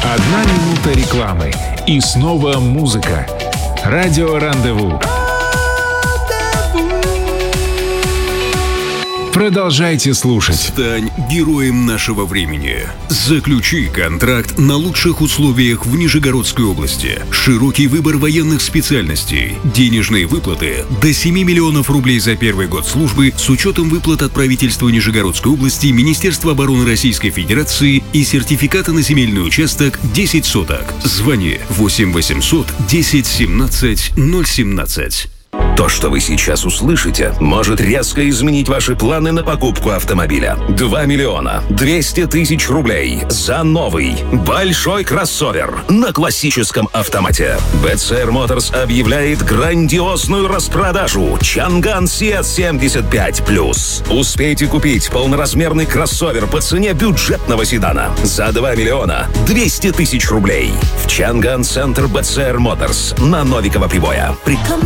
Одна минута рекламы. И снова музыка. Радио «Рандеву». Продолжайте слушать. Стань героем нашего времени. Заключи контракт на лучших условиях в Нижегородской области. Широкий выбор военных специальностей. Денежные выплаты до 7 миллионов рублей за первый год службы с учетом выплат от правительства Нижегородской области, Министерства обороны Российской Федерации и сертификата на земельный участок 10 соток. Звони 8 800 10 17 017. То, что вы сейчас услышите, может резко изменить ваши планы на покупку автомобиля. 2 миллиона 200 тысяч рублей за новый большой кроссовер на классическом автомате. BCR Motors объявляет грандиозную распродажу Чанган Сиат 75+. Успейте купить полноразмерный кроссовер по цене бюджетного седана за 2 миллиона 200 тысяч рублей в Чанган Центр BCR Motors на Новикова Прибоя.